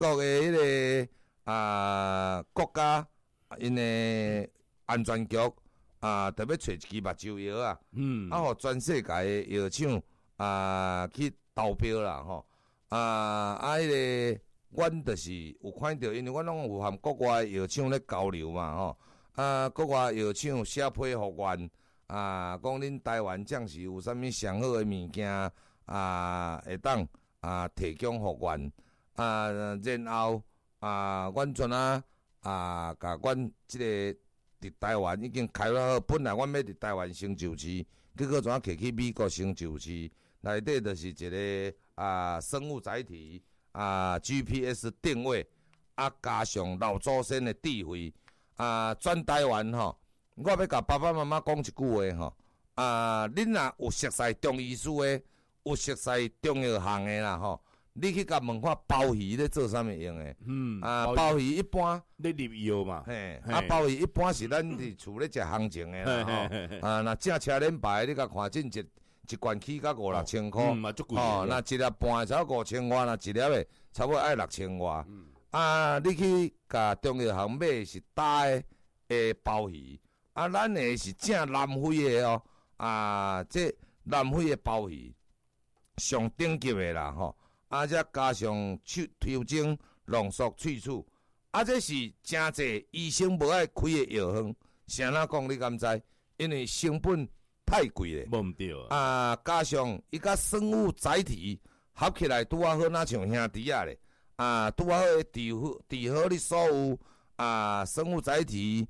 国的迄个国家因的安全局特别找一支目睭药啊，互全世界的药厂去投标啦吼，迄个阮就是有看到，因为阮拢有和国外药厂咧交流嘛吼，国外药厂写批互阮讲恁台湾将是有啥物上好的物件会当提供互阮然后阮阵甲阮即个伫台湾已经开发好，本来阮要伫台湾成就市，结果怎摕去美国成就市内底，就是一个生物载体GPS 定位加上老祖先的智慧全台湾吼，我要甲爸爸妈妈讲一句话吼恁若有熟悉中医师的，有熟悉中药行的啦吼。你去甲问看鲍鱼咧做啥物用诶？鲍鱼一般咧入药嘛， 鲍鱼一般是咱伫厝咧食行情诶啦吼。若正车轮牌，你甲看真一罐起甲5-6千块，若一粒半才5000外，若一粒诶差不多爱6000外。你去甲中药行买是大诶鲍鱼，咱诶是正南非诶哦，这南非诶鲍鱼上顶级诶啦吼。再加上调整浓缩萃取，这是真济医生无爱开的药方。谁人讲你敢知？因为成本太贵咧。 无毋对加上伊甲生物载体合起来拄啊好，那像兄弟咧。拄啊好治好你所有生物载体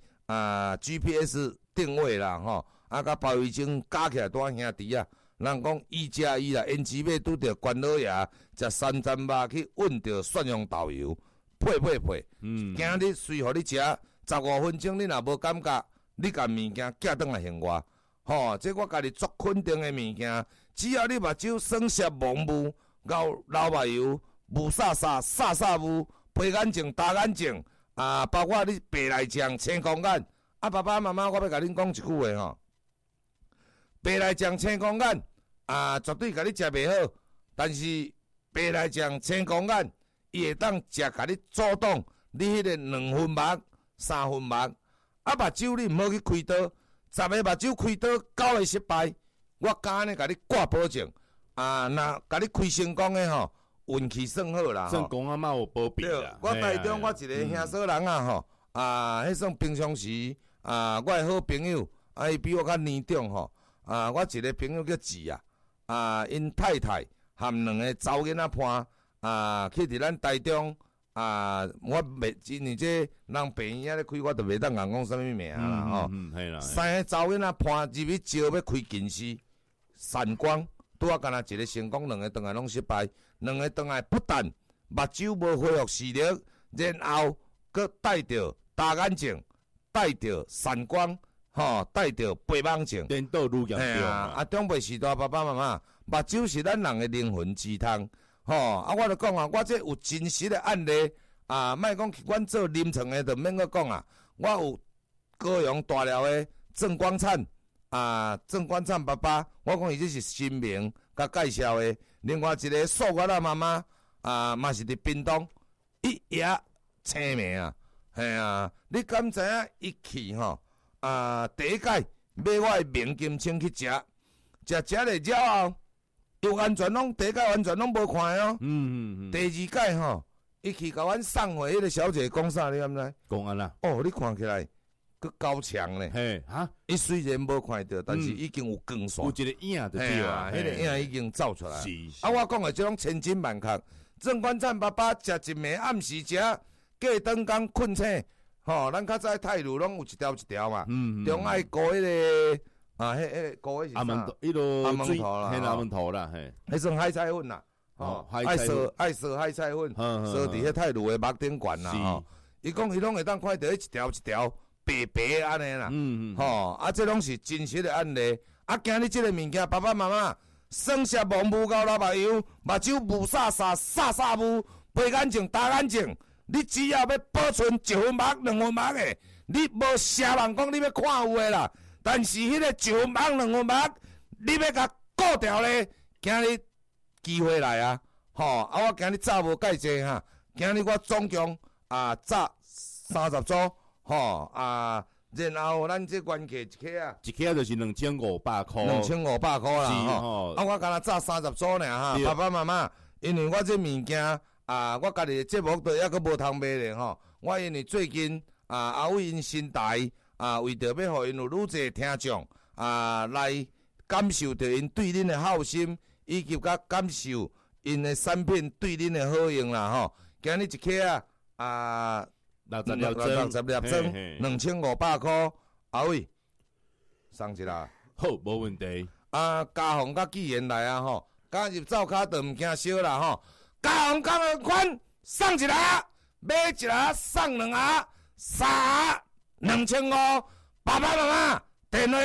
GPS 定位啦吼，甲包医生加起来拄啊兄弟啊。人讲1加1啦，因姊妹拄着关老爷食山珍肉去混着蒜蓉豆油，配。今日随互你食15分钟，你若无感觉，你甲物件寄转来还我。吼，这我家己足肯定的物件，只要你目睭酸涩蒙雾，流目油，雾煞雾，配眼镜大眼镜包括你白内障、青光眼。爸爸妈妈，我要甲恁讲一句话吼，白内障、青光眼。绝对甲你食袂好，但是白内障、青光眼，伊会当食甲你阻挡你迄个2分目、3分目。目睭你毋好去开刀，10个目睭开刀9个失败，我敢安尼甲你挂保证。若甲你开成功诶吼，运气算好啦。 算讲嘛有保庇啦。 我台中我一个兄嫂人吼，迄算平常时我诶好朋友，伊比我较年长吼，我一个朋友叫志因太太含2个查某囡仔伴去伫咱台中我袂因为这人病院咧开，我就袂当讲啥物名啦吼。3个查某囡仔伴入去招要开近视散光，拄啊干那一个成功，2个倒来拢失败，2个倒来不但目睭无恢复视力，然后佮戴着大眼镜，戴着散光。戴着白网镜， 颠倒愈严重长辈时代爸爸妈妈，目睭是咱人的灵魂之汤。我就讲我这有真实的案例莫讲阮做临床的，就免讲我有高雄大寮的郑光灿郑光灿爸爸，我讲伊这是新名甲介绍的。另外一个素月妈妈嘛是伫屏东一夜青名你敢知影一去第一届买我的明金青去食了了后，又完全拢第一届完全拢无看哦。第二届伊去甲阮送回迄个小姐讲啥，你敢知？ 讲安啦。 你看起来佫高强咧。伊虽然无看到，但是已经有光线， 有一个影就对啊。 迄个影已经照出来。 是。 我讲的这种千真万确。郑观灿爸爸食一暝暗时食，过顿工困醒。咱较早泰鲁拢有一条嘛，中爱过迄个迄过迄是啥？ 阿门头啦，阿门头啦， 迄算海菜粉啦，爱烧海菜粉，烧伫迄泰鲁的目顶悬啦，伊讲伊拢会当看到一条一条白白安尼啦，这拢是真实的案例。今日这个物件，爸爸妈妈酸涩蒙雾到流目油，目睭雾煞雾，配眼镜大眼镜。你只要要保存1分目、2分目的，你无奢望讲你要看有的啦。但是迄个1分目、2分目，你要甲顾掉咧，今日机会来啊！我今日早无介济今日我总共炸30组，吼然后咱这原价一克啊， 一克就是2500块 ，2500块啦吼。我敢若炸30组尔哈，爸爸妈妈，因为我这物件我家己的节目都还阁无通卖咧吼。我因为最近阿伟因新台为着要互因有愈侪听众来感受着因对恁的好心，以及甲感受因的产品对恁的好用啦吼。今日一克60粒装，2500块，阿伟送一啦。 好，无问题。 嘉宏甲纪元来吼，加入灶骹就毋惊烧啦吼。嘉宏讲的款送一啦，买一啦送2下，3下2500。爸爸妈妈电话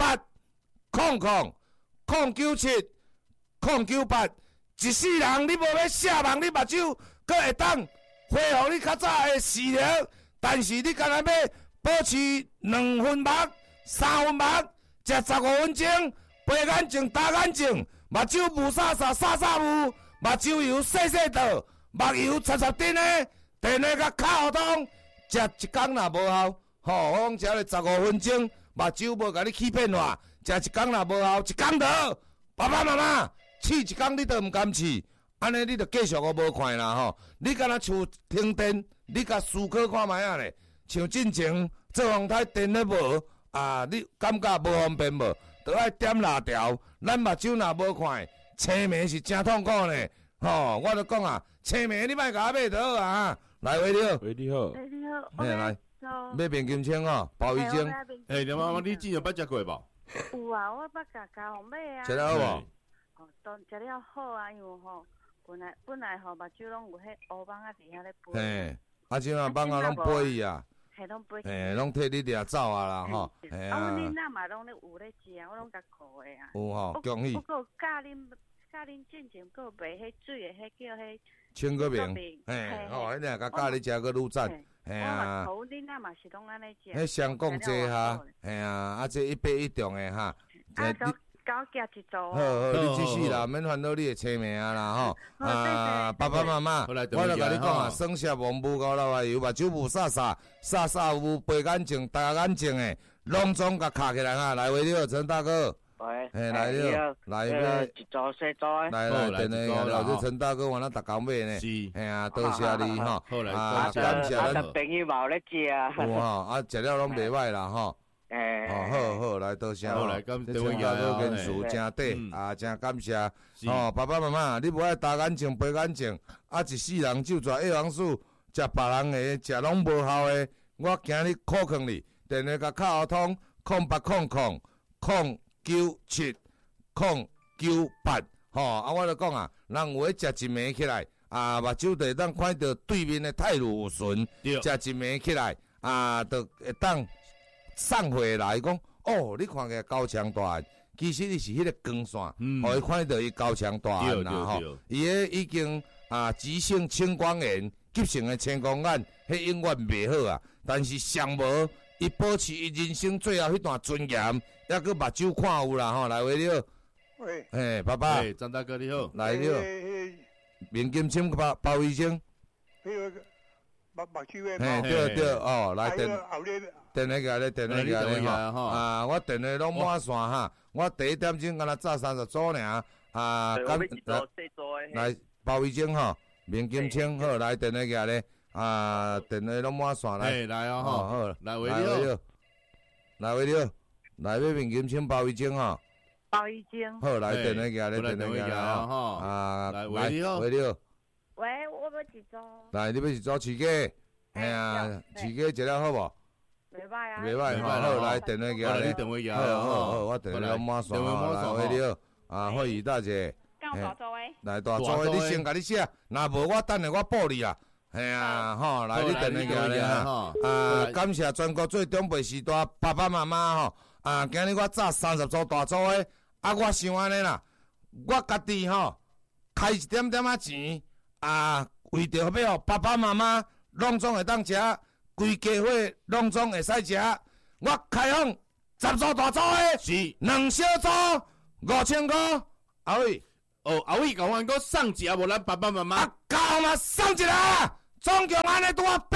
080000970978，一世人你无要写梦，你目睭阁会当恢复你较早的视力，但是你敢若要保持2分目、3分目，食15分钟，闭眼睛、打眼睛，目睭雾煞煞、煞煞雾，目睭油细细倒，目油擦擦顶的，电话甲卡互通，食一工若无效，我讲食咧15分钟，目睭无甲你起变化，食一工若无效，一工倒，爸爸妈妈试一工你都毋甘试。安尼你就继续无看啦吼！你敢若厝停电，你甲思考看卖啊咧。像进前做风台电咧无你感觉无方便无？都爱点蜡条。咱目睭若无看，青梅是真痛苦呢。吼，我著讲青梅你莫甲我买倒啊！来，喂你好， 喂你好， 来，买面金签吼，鲍鱼精。 你妈妈，你之前捌食过无？ 有啊，我捌甲家互买啊。 食了好无？ 都食了好啊，因为本来目睭拢有迄乌蚊伫遐咧飞。 即摆蚊拢飞去啊。 拢飞。 拢替你掠走啦吼。 阮囡仔嘛拢咧有咧食，我拢甲顾的啊。 有吼，恭喜。 我阁有教恁进前阁有卖迄水的，迄叫迄。 青果明。迄俩甲教你食阁愈赞。 我阮囡仔嘛是拢安尼食。 迄双讲济哈，这181重的哈。 狗夹一组。 好，你继续啦，免烦恼你的青命啦吼。爸爸妈妈，我著甲你讲省下网母高老油，目睭雾煞煞，煞煞有闭眼睛、大眼睛的，拢总甲卡起来哈。来，喂你好，陈大哥。 喂。 来你好，来一组小组的。 来，电话老师陈大哥，我逐工买呢。 是。 多谢你吼。 感谢咱。朋友嘛有咧食。 有吼，食了拢袂歹啦吼。好，来多谢。 好来，感谢各位跟事真底真感谢。爸爸妈妈，你无爱大眼睛、闭眼睛，一世人就抓叶黄素，食别人的，食拢无效的。我今日考劝你，电话甲卡互通0800097098。我就讲人有诶食一暝起来，目睭就会当看到对面的泰鲁有醇，食一暝起来就会当。送回来讲，你看起来高墙大汉，其实你是迄个光线，互伊看到伊高墙大汉啦吼。伊个已经急性青光眼、急性的青光眼，迄永远袂好啊。但是上无，伊保持伊人生最后迄段尊严，还佫目睭看有啦吼。来，喂你好， 喂， 爸爸， 张大哥你好， 来你好，面金签包医生， 迄个目睭的，对，来电话过来，电话过来吼！我电话拢满线哈，我第一点钟敢若炸30组尔，来包卫生吼，面金签好，来电话过来，电话拢满线来吼， 好， 来喂你好， 来要面金签包卫生吼， 包卫生， 好，来电话过来，电话过来吼， 来喂你好， 喂你好， 喂，我要一组， 来你要一组饲鸡，饲鸡食了好无？ 袂歹啊， 袂歹，好来电话过来， 你电话过来， 好，我电话拢满线，来喂你好，欢迎大姐， 大组诶， 来大组诶，你先甲你写，若无我等下我报你啊，吼，来你电话过来哈，感谢全国最长辈时代爸爸妈妈吼，今日我炸30组大组诶，我想安尼啦，我家己吼开一点点仔钱，为着要互爸爸妈妈拢总会当食。规家伙拢总会使食，我开放10组大组的，是2小组5000块。阿伟， 哦，后尾甲阮讲送一下无咱爸爸妈妈。 交嘛送一个，总共安尼拄啊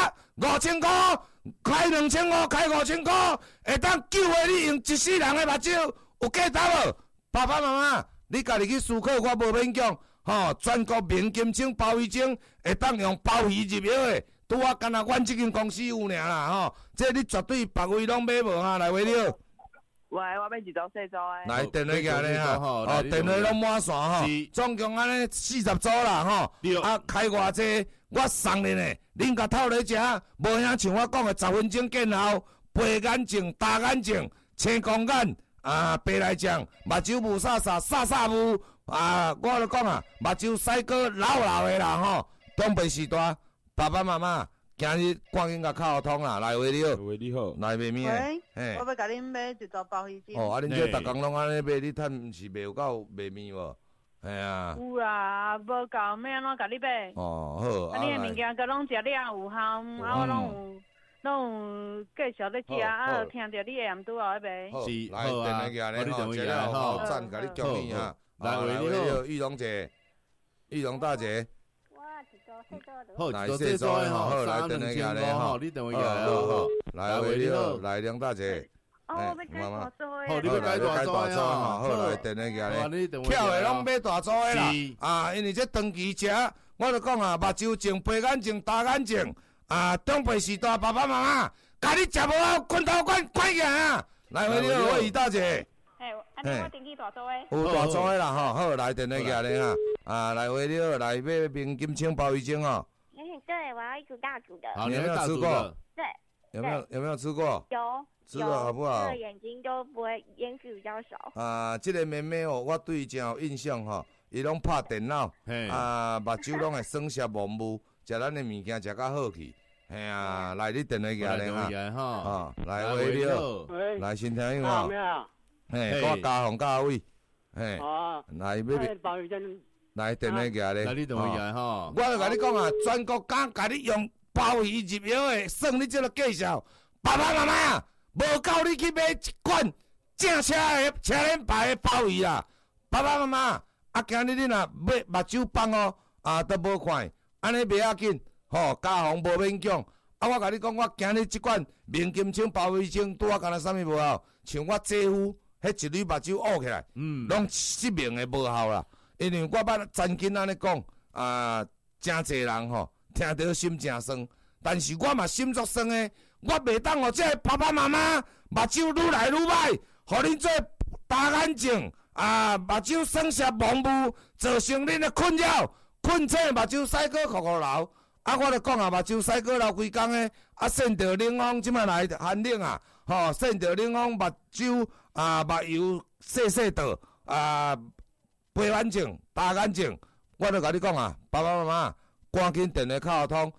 800 5,000块，开2,500，开5,000块，会当救下你用一世人的目睭，有价值无？爸爸妈妈，你家己去思考，我无勉强。全国免金清包鱼精会当用包鱼入药的，拄啊干那阮即间公司有尔啦，这你绝对别位拢买无哈，来话了。 喂，我要一组细组的。 来电话行咧哈，电话拢满线哈，总共安尼40组啦哈，开偌济，我送你呢，恁甲透咧食，无影像我讲的10分钟见效，白眼睛、大眼睛、青光眼白内障、目睭雾煞雾我就讲啊，目睭洗过老的啦吼，东北时代，爸爸妈妈。今日赶紧甲卡通啦，来话你好， 你好， 来卖面喂，我要甲恁买一包包鱼精。 哦，恁这逐工拢安尼买，你趁毋是卖有够卖面无？哎呀。 有啦，无够，要安怎甲你买？ 哦，好。 你的物件佮拢食了有效，我拢有继续咧食，听着你下暗拄后咧卖。 是，来电话寄咧吼，食了好赞，甲你奖励哈。来话你好，玉龙姐，玉龙大姐。 好， 来谢谢好，来电话寄咧吼， 你电话寄来吼， 来话你好，来梁大姐。 哦，要改大组的。 好，你要改大组的哈，好来电话寄咧。巧的拢买大组的啦，因为这长期食，我就讲啊，目睭症、白眼症、大眼症长辈时代爸爸妈妈，家己食无好，拳头管起啊！来话你好，我余大姐。 安尼我登记大组的。 有大组的啦吼，好来电话寄咧哈，来话你好，来买冰金青鲍鱼精哦。 对，我要一组大组的。 你有没有吃过？ 对。 有没有吃过？ 有。 吃过好不好？ 眼睛都不会，眼屎比较少。 这个妹妹哦，我对伊真有印象吼，伊拢拍电脑，目睭拢会酸涩模糊，食咱的物件食较好去。嘿啊，来你电话寄咧哈，来话你好，来先听一下。嘿，我嘉宏嘉伟，嘿，来要来电话寄咧， 来你电话寄吼。 我就甲你讲啊，全国甲你用鲍鱼入药的，算你这个介绍。爸爸妈妈，无够你去买一罐正车的车轮牌的鲍鱼啦。爸爸妈妈，今日你若买目睭放哦，都无看，安尼袂要紧，嘉宏无勉强。我甲你讲，我今日即罐明金青鲍鱼精，拄干那啥物无效，像我姐夫。迄一缕目睭乌起来，拢失明的无效啦。因为我捌曾经安尼讲，真侪人听到心真酸，但是我嘛心足酸的，我袂当互这爸爸妈妈目睭愈来愈歹，互恁做大眼睛目睭酸涩模糊，造成恁的困扰，困醒目睭洗过哭哭流。我就讲目睭洗过流规工的，扇着冷风，即摆来寒冷扇着冷风，目睭目油细倒白眼睛、大眼睛，我就甲你讲爸爸妈妈，赶紧电话卡通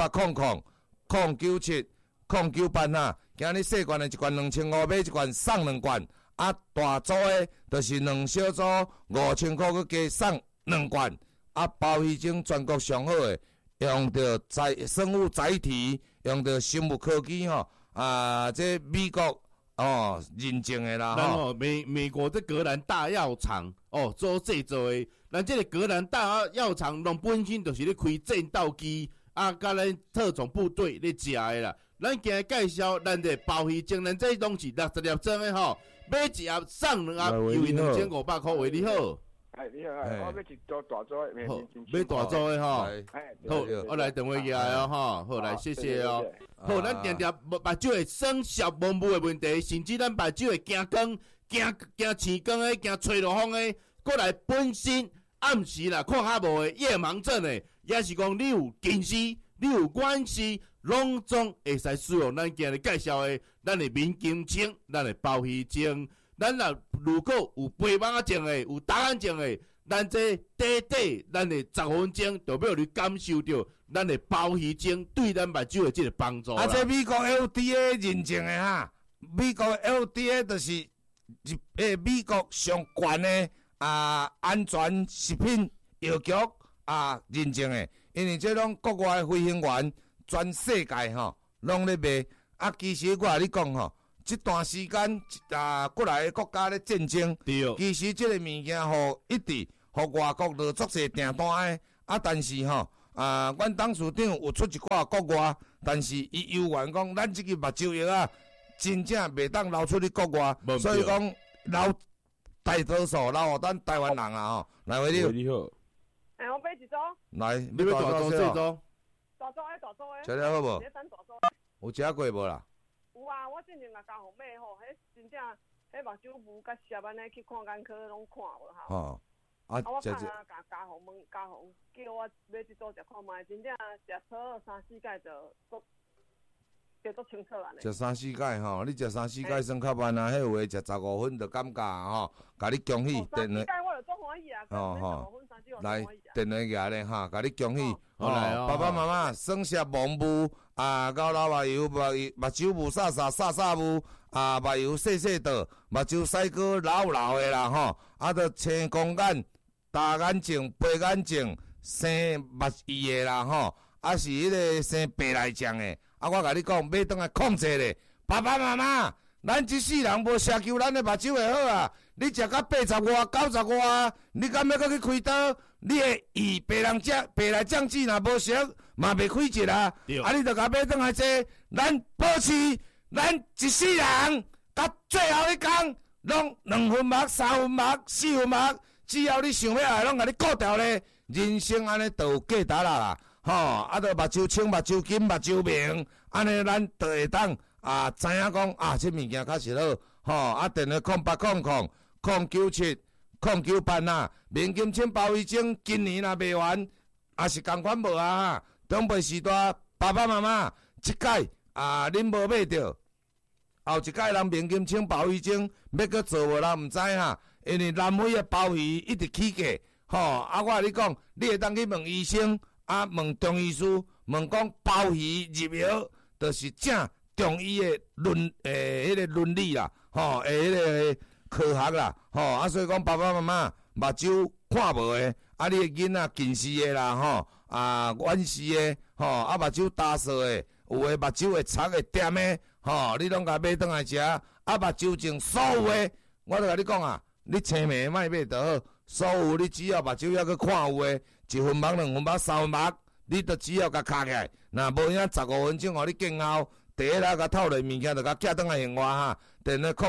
0800097098今日细罐的一罐2500，买一罐送2罐，大组的就是2小组5000块，佮加送2罐，鲍鱼精全国上好的，用着生物载体，用着生物科技这美国认证的啦吼。美国这格兰大药厂做制作的，咱这个格兰大药厂，拢本身就是咧开战斗机甲咱特种部队咧食的啦。咱今日介绍咱的鲍鱼精，咱这拢是60粒装的吼，买一盒送2盒，优惠2500块，为你好。 你好，我要一组大组的， 买大组的吼。好，我来电话寄来吼，好来谢谢哦。好，咱定定目睭会酸涩模糊的问题，甚至咱目睭会惊光、惊青光的、惊吹落风的，过来本身暗时啦看较无的夜盲症的，也是讲你有近视、你有远视，拢总会使使用咱今日介绍的咱的明金清、咱的鲍鱼精。咱如果有白眼症的、有大眼症的，咱这短咱的10分钟，就要你感受到咱的鲍鱼精对咱目睭的这个帮助啦。 这美国 FDA 认证的美国 FDA 就是美国上悬的安全食品药局认证的，因为这拢国外飞行员全世界拢咧卖。其实我甲你讲这段时间过来的国家咧战争，其实这个物件一直互外国落足侪订单的。啊，但是吼，阮董事长有出一寡国外，但是伊犹原讲，咱即个目睭液啊，真正袂当流出去国外，所以讲流大多数流互咱台湾人啊吼。来，喂你好。 我买一组。 来， 你要大组细组？ 大组爱大组的。 食了好无？有食过无啦？ 有啊，我之前甲家户买吼，迄真正迄目睭雾甲舌安尼去看眼科拢看无哈。 哦。 我看啊，家户问家户叫我买一组食看卖，真正食错3-4摆就足清楚安尼。 食3-4摆吼，你食3-4摆算较慢啊，迄有诶食15分就感觉吼，甲你恭喜。 3-4摆我就足欢喜啊， 来电话举咧哈，甲你恭喜。 来爸爸妈妈双舌蒙雾高老目油目睭雾煞煞雾目油细细倒，目睭屎膏老诶啦吼，着青光眼。大眼睛、白眼睛、生目翳的啦吼，是迄个生白内障的。我甲你讲，要当来控制咧。爸爸妈妈，咱一世人无奢求咱的目睭会好啊！你食到80外、90外，你敢要搁去开刀？你的白内障剂若无熟，嘛袂开一啊！你着甲买当来坐，咱保持咱一世人到最后一天，拢2分目、3分目、4分目。只要你想要来，拢甲你顾掉咧，人生安尼就有价值啦，吼！着目睭清、目睭金、目睭明，安尼咱就会当知影讲这物件确实好，吼！电话0800-097-098啦，面金清包医精，今年若卖完，是同款无啊？长辈时代，爸爸妈妈，即届恁无买着，后一届人面金清包医精要搁做无啦？毋知哈。因为南非的鲍鱼一直起价，我甲你讲，你会当去问医生，问中医师，问讲鲍鱼入药，就是正中医的迄个伦理啦，迄个科学啦，所以讲爸爸妈妈目睭看无的，你的囡仔近视的啦，远视的，目睭焦涩的，有的目睭会擦会点的，你拢甲买倒来食，目睭镜所有的，我都甲你讲啊。你青梅莫买就好，所有你只要目睭还去看有诶，1分目、2分目、3分目，你都只要甲卡起来。若无影15分钟，互你见后，第一来甲透落物件，就甲寄转来现外哈。电话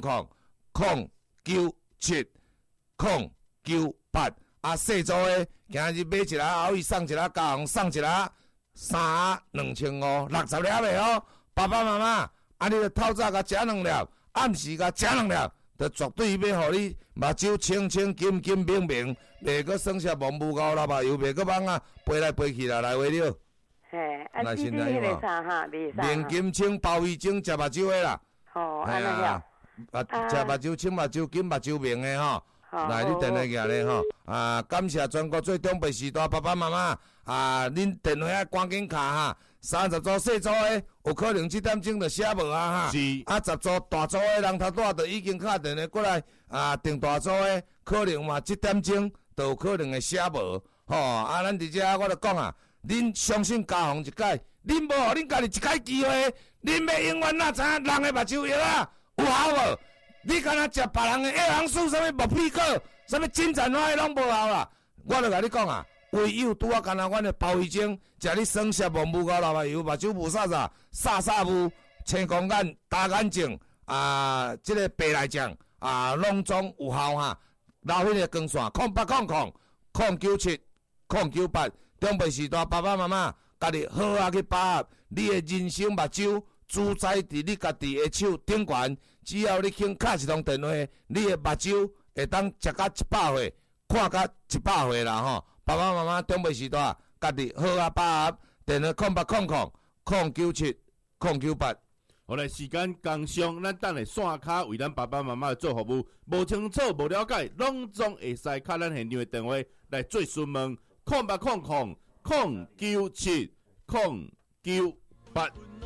0800-097-098，细组诶，今日买一个，后伊送一个，加红送一个，3、2500 60粒诶哦。爸爸妈妈，你着透早甲食2粒，暗时甲食2粒。就绝对要互你目睭清清、金金明明，袂阁双舌蒙雾高啦吧，又袂阁茫飞来飞去啦，来话了。 嘿，先来迄啥哈， 面金清、包医精食目睭的啦。 好，安尼了。 食目睭清、目睭金、目睭明的吼。来，你电话举咧吼。感谢全国最长辈时代爸爸妈妈。恁电话赶紧卡哈。30组细组的，有可能7点钟就写无啊哈。 是。 10组大组的人头大就已经敲电话过来订大组的，可能嘛7点钟就有可能会写无。咱伫遮我就讲恁相信家宏一届，恁无互恁家己一届机会，恁要永远哪知影人的目睭药有效无？你敢若食别人的叶黄素，啥物木屁果，啥物金盏花拢无效啦。我就甲你讲唯有拄敢若阮的包医精，食你双舌蒙雾膏老油，目睭雾煞雾，青光眼、大眼睛即个白内障拢总有效哈。老迄个光线0800-097-098，长辈时代爸爸妈妈，家己好去把握你的人生目睭，主宰伫你家己的手顶悬。只要你肯敲一通电话，你的目睭会当食到100岁，看到100岁啦吼。爸爸妈妈长辈时代，家己好把握。电话0800-097-098。 好嘞，时间工商，咱等下线卡为咱爸爸妈妈做服务。无清楚、无了解，拢总会使敲咱现场的电话来做询问。0800-097-098。